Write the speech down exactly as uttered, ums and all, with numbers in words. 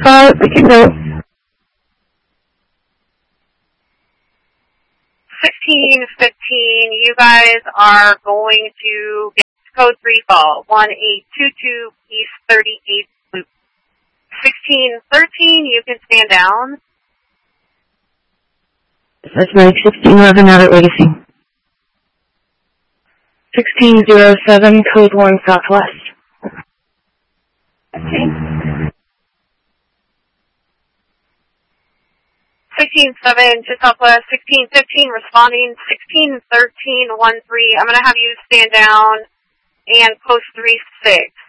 five, we can go. sixteen fifteen, you guys are going to get code three fall, one eight two two East thirty-eighth Loop. sixteen thirteen, you can stand down. That's Mike, sixteen eleven out at Legacy. sixteen oh seven, code one Southwest. Okay. sixteen seven to Southwest, sixteen fifteen responding, sixteen thirteen one three. I'm going to have you stand down and post three six.